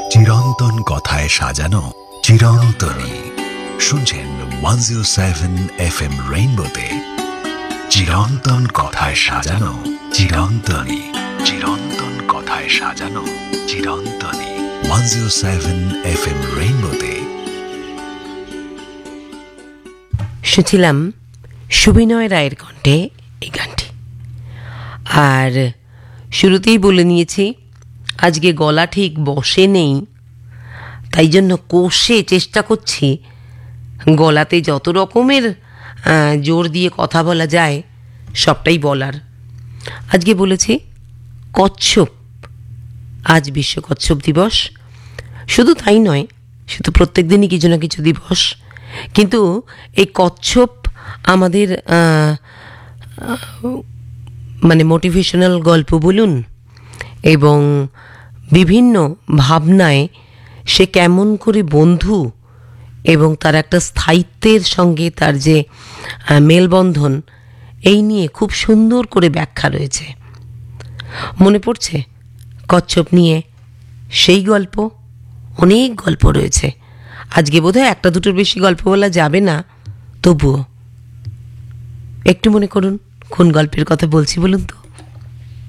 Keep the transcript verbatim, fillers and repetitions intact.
চিরন্তন কথায় সাজানো চিরন্তনী। শুনছেন one zero seven F M রেইনবোতে চিরন্তন কথায় সাজানো চিরন্তনী। চিরন্তন কথায় সাজানো চিরন্তনী। One zero seven F M রেইনবোতে শুনছিলাম সুবিনয় রায়ের কণ্ঠে এই গানটি। আর শুরুতেই বলে নিয়েছি আজকে গলা ঠিক বসে নেই, তাই জন্য কষে চেষ্টা করছি গলাতে যত রকমের জোর দিয়ে কথা বলা যায় সবটাই বলার। আজকে বলেছি কচ্ছপ, আজ বিশ্ব কচ্ছপ দিবস। শুধু তাই নয়, শুধু প্রত্যেক দিনই কিছু না কিছু দিবস, কিন্তু এই কচ্ছপ আমাদের মানে মোটিভেশনাল গল্প বলুন এবং বিভিন্ন ভাবনায় সে কেমন করে বন্ধু এবং তার একটা স্থায়িত্বের সঙ্গে তার যে মেলবন্ধন, এই নিয়ে খুব সুন্দর করে ব্যাখ্যা রয়েছে। মনে পড়ছে কচ্ছপ নিয়ে সেই গল্প, অনেক গল্প রয়েছে। আজকে বোধহয় একটা দুটোর বেশি গল্প বলা যাবে না, তবুও একটু মনে করুন কোন গল্পের কথা বলছি বলুন তো।